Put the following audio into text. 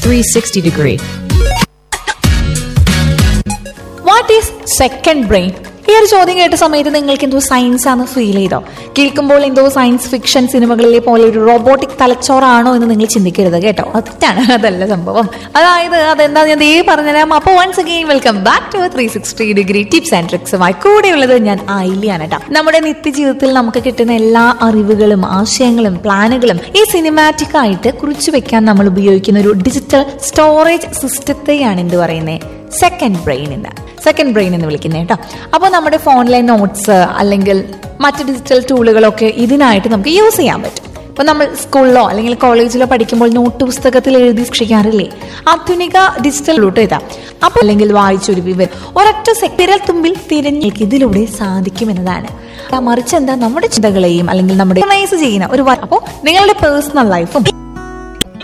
360 degree. What is second brain? ഈ ഒരു ചോദ്യം കേട്ട സമയത്ത് നിങ്ങൾക്ക് എന്തോ സയൻസ് ആണ് ഫീൽ ചെയ്തോ? കേൾക്കുമ്പോൾ എന്തോ സയൻസ് ഫിക്ഷൻ സിനിമകളിലെ പോലെ ഒരു റോബോട്ടിക് തലച്ചോറാണോ എന്ന് നിങ്ങൾ ചിന്തിക്കരുത് കേട്ടോ. അതാണ്, അതല്ല സംഭവം. അതായത് അതെന്താ ഞാൻ പറഞ്ഞുതരാം. അപ്പോൾ once again welcome back to 360 degree tips and ട്രിക്സുമായി കൂടെയുള്ളത് ഞാൻ ആയില്യാണ് കേട്ടോ. നമ്മുടെ നിത്യജീവിതത്തിൽ നമുക്ക് കിട്ടുന്ന എല്ലാ അറിവുകളും ആശയങ്ങളും പ്ലാനുകളും ഈ സിനിമാറ്റിക് ആയിട്ട് കുറിച്ചു വെക്കാൻ നമ്മൾ ഉപയോഗിക്കുന്ന ഒരു ഡിജിറ്റൽ സ്റ്റോറേജ് സിസ്റ്റത്തെയാണ് എന്ത് പറയുന്നത്, സെക്കൻഡ് ബ്രെയിൻ എന്ന് വിളിക്കുന്നത് കേട്ടോ. അപ്പോൾ നമ്മുടെ ഫോണിലെ നോട്ട്സ് അല്ലെങ്കിൽ മറ്റ് ഡിജിറ്റൽ ടൂളുകളൊക്കെ ഇതിനായിട്ട് നമുക്ക് യൂസ് ചെയ്യാൻ പറ്റും. ഇപ്പൊ നമ്മൾ സ്കൂളിലോ അല്ലെങ്കിൽ കോളേജിലോ പഠിക്കുമ്പോൾ നോട്ട് പുസ്തകത്തിൽ എഴുതി സൂക്ഷിക്കാറില്ലേ? ആധുനിക ഡിജിറ്റൽ റൂട്ട് ഇതാ. അപ്പൊ അല്ലെങ്കിൽ വായിച്ചൊരു വിവരം ഒരൊറ്റ വിരൽ തുമ്പിൽ തിരഞ്ഞേക്ക് ഇതിലൂടെ സാധിക്കുമെന്നതാണ്. മറിച്ച് എന്താ, നമ്മുടെ ചിന്തകളെയും അല്ലെങ്കിൽ നമ്മുടെ ചെയ്യുന്ന ഒരു അപ്പോൾ നിങ്ങളുടെ പേഴ്സണൽ ലൈഫും